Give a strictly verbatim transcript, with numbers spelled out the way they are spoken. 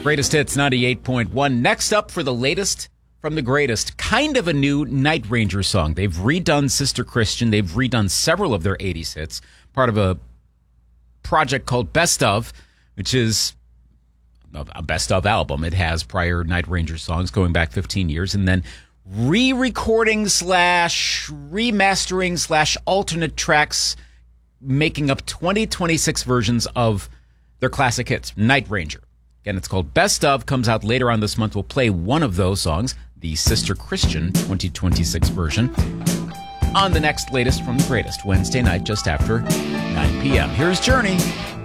Greatest Hits ninety-eight point one. Next up for the latest from the greatest, kind of a new Night Ranger song. They've redone Sister Christian. They've redone several of their eighties hits, part of a project called Best Of, which is a best of album. It has prior Night Ranger songs going back fifteen years, and then re-recording slash remastering slash alternate tracks, making up twenty twenty-six versions of their classic hits, Night Ranger. Again, it's called Best Of, comes out later on this month. We'll play one of those songs, the Sister Christian twenty twenty-six version, on the next latest from the greatest, Wednesday night just after nine p.m. Here's Journey.